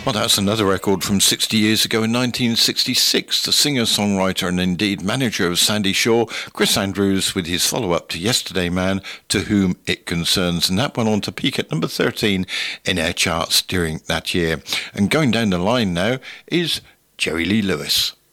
Well, that's another record from 60 years ago in 1966. The singer, songwriter and indeed manager of Sandy Shaw, Chris Andrews, with his follow-up to Yesterday Man, To Whom It Concerns. And that went on to peak at number 13 in air charts during that year. And going down the line now is Jerry Lee Lewis.